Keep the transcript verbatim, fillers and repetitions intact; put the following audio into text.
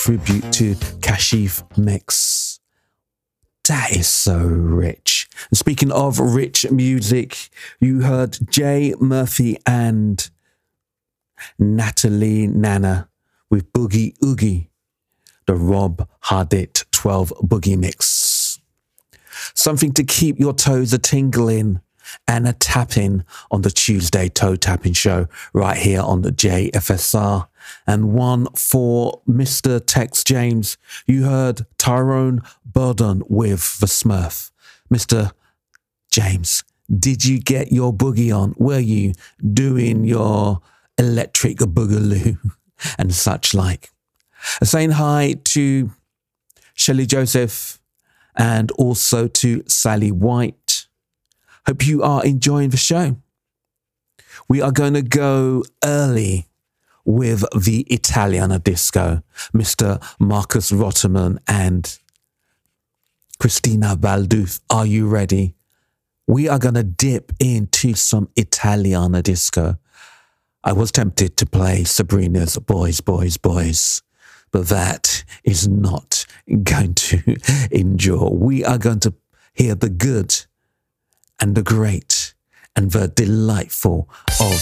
tribute to Kashif Mix. That is so rich. And speaking of rich music, you heard Jay Murphy and Natalie Nana with Boogie Oogie, the Rob Hardit twelve Boogie Mix. Something to keep your toes a tingling and a tapping on the Tuesday Toe Tapping Show right here on the J F S R. And one for Mister Tex James. You heard Tyrone Burden with the Smurf. Mister James, did you get your boogie on? Were you doing your electric boogaloo and such like? Saying hi to Shelley Joseph and also to Sally White. Hope you are enjoying the show. We are going to go early with the Italiana disco, Mister Marcus Rotterman and Christina Balduth. Are you ready? We are going to dip into some Italiana disco. I was tempted to play Sabrina's Boys, Boys, Boys, but that is not going to endure. We are going to hear the good and the great and the delightful of